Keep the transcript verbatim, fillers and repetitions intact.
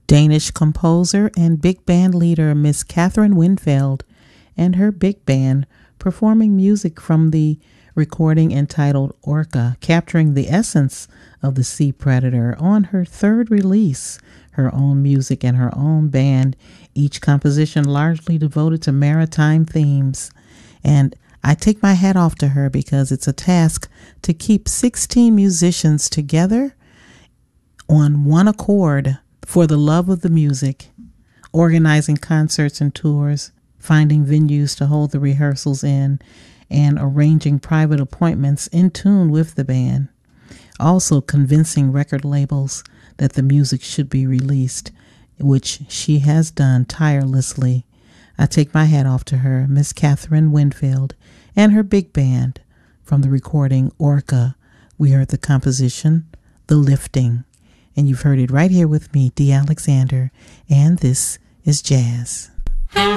Danish composer and big band leader Miss Catherine Winfield and her big band performing music from the recording entitled Orca, capturing the essence of the sea predator on her third release, her own music and her own band, each composition largely devoted to maritime themes. And I take my hat off to her because it's a task to keep sixteen musicians together on one accord for the love of the music, organizing concerts and tours, finding venues to hold the rehearsals in, and arranging private appointments in tune with the band. Also convincing record labels that the music should be released, which she has done tirelessly. I take my hat off to her, Miss Catherine Winfield, and her big band. From the recording Orca, we heard the composition, The Lifting. And you've heard it right here with me, Dee Alexander, and this is Jazz.